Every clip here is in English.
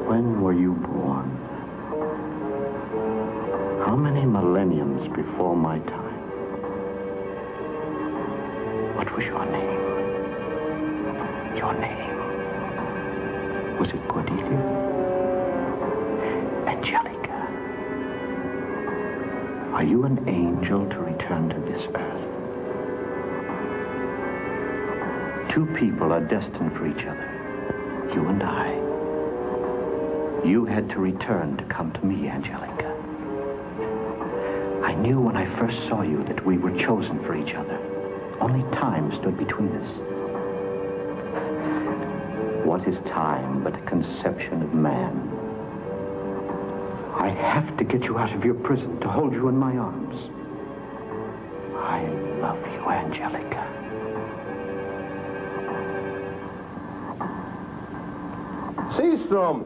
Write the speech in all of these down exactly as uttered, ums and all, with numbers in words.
When were you born? How many millenniums before my time? What was your name? Your name? Was it Cordelia? Angelica? Are you an angel to return to this earth? Two people are destined for each other. You and I. You had to return to come to me, Angelica. I knew when I first saw you that we were chosen for each other. Only time stood between us. What is time but a conception of man? I have to get you out of your prison to hold you in my arms. I love you, Angelica. Seastrom!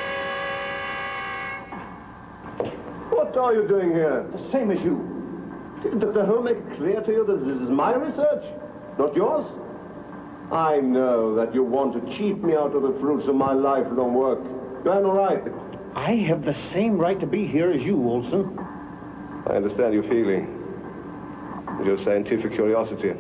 What are you doing here? The same as you. Didn't Doctor Holmes make it clear to you that this is my research, not yours? I know that you want to cheat me out of the fruits of my lifelong work. You have no right. I have the same right to be here as you, Olson. I understand your feeling. Your scientific curiosity.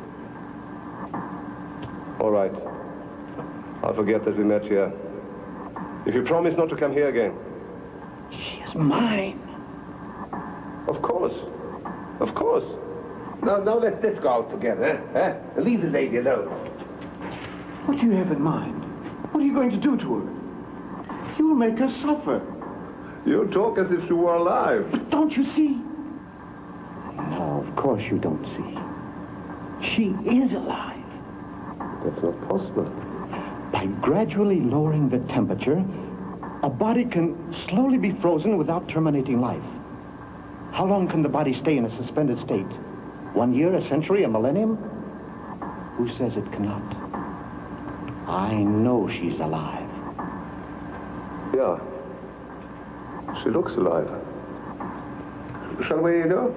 All right. I'll forget that we met here. If you promise not to come here again. She is mine. Of course. Of course. Now, now let, let's go out together, eh? And leave the lady alone. What do you have in mind? What are you going to do to her? You'll make her suffer. You talk as if she were alive. But don't you see? No, of course you don't see. She is alive. That's not possible. By gradually lowering the temperature, a body can slowly be frozen without terminating life. How long can the body stay in a suspended state? One year, a century, a millennium? Who says it cannot? I know she's alive. Yeah. She looks alive. Shall we go?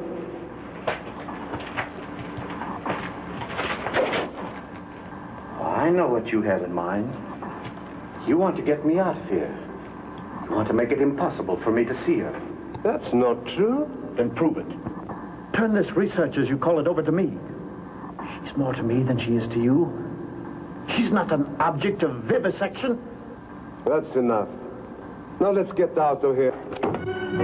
I know what you have in mind. You want to get me out of here. You want to make it impossible for me to see her. That's not true. Then prove it. Turn this research, as you call it, over to me. She's more to me than she is to you. She's not an object of vivisection. That's enough. Now let's get out of here.